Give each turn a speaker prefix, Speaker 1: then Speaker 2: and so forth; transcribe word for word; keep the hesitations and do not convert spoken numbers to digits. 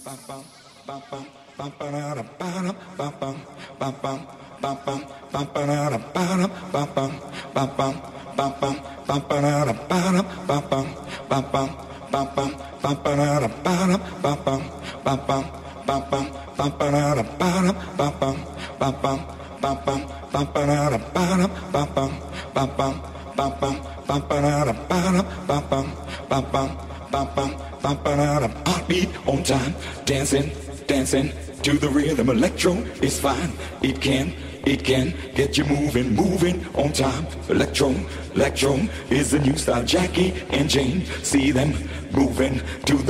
Speaker 1: Heartbeat on time, dancing, dancing to the rhythm. Electro is fine, it can, it can get you moving, moving on time. Electro, electro is the new style. Jackie and Jane, see them moving to the